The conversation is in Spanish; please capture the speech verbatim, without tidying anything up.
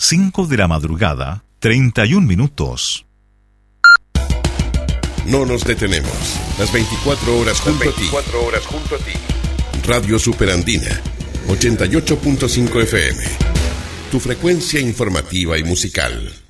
cinco de la madrugada, treinta y un minutos. No nos detenemos. Las veinticuatro horas junto Las veinticuatro a ti. horas junto a ti. Radio Superandina, ochenta y ocho punto cinco F M. Tu frecuencia informativa y musical.